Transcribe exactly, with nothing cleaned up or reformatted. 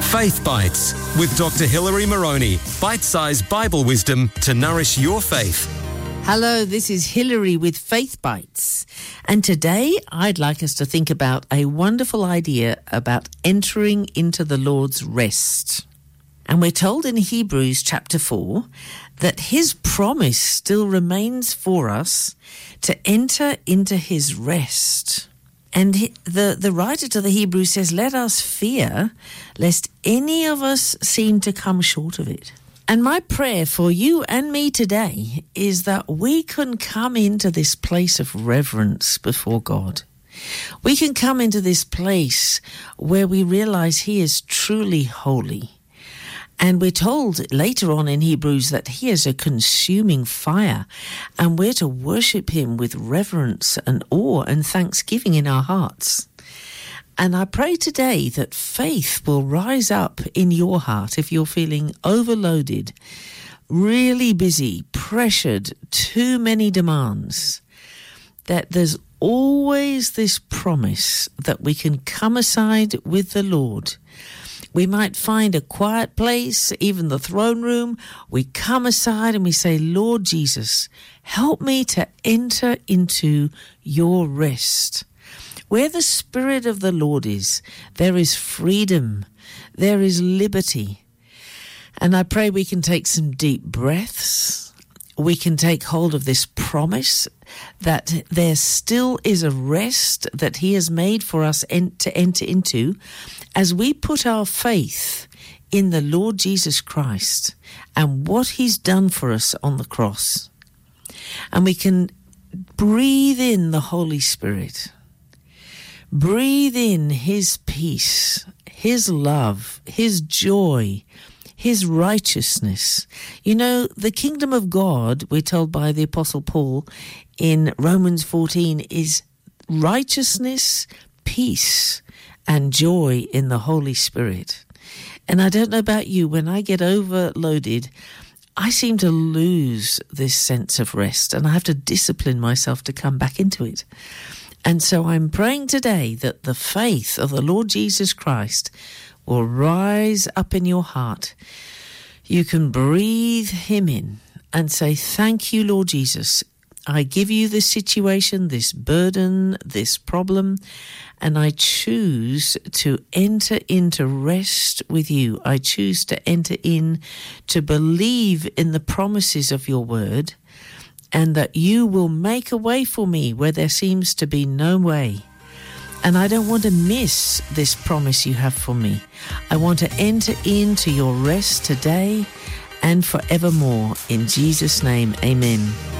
Faith Bites with Doctor Hilary Moroney. Bite-sized Bible wisdom to nourish your faith. Hello, this is Hilary with Faith Bites. And today I'd like us to think about a wonderful idea about entering into the Lord's rest. And we're told in Hebrews chapter four that his promise still remains for us to enter into his rest. And the, the writer to the Hebrews says, let us fear lest any of us seem to come short of it. And my prayer for you and me today is that we can come into this place of reverence before God. We can come into this place where we realize he is truly holy. And we're told later on in Hebrews that he is a consuming fire, and we're to worship him with reverence and awe and thanksgiving in our hearts. And I pray today that faith will rise up in your heart if you're feeling overloaded, really busy, pressured, too many demands, that there's always this promise that we can come aside with the Lord. We might find a quiet place, even the throne room. We come aside and we say, Lord Jesus, help me to enter into your rest. Where the Spirit of the Lord is, there is freedom, there is liberty. And I pray we can take some deep breaths. We can take hold of this promise that there still is a rest that he has made for us en- to enter into as we put our faith in the Lord Jesus Christ and what he's done for us on the cross. And we can breathe in the Holy Spirit. Breathe in his peace, his love, his joy, his righteousness. You know, the kingdom of God, we're told by the Apostle Paul in Romans fourteen, is righteousness, peace, and joy in the Holy Spirit. And I don't know about you, when I get overloaded, I seem to lose this sense of rest, and I have to discipline myself to come back into it. And so I'm praying today that the faith of the Lord Jesus Christ will rise up in your heart. You can breathe him in and say, thank you, Lord Jesus. I give you this situation, this burden, this problem, and I choose to enter into rest with you. I choose to enter in to believe in the promises of your word, and that you will make a way for me where there seems to be no way. And I don't want to miss this promise you have for me. I want to enter into your rest today and forevermore. In Jesus' name, amen.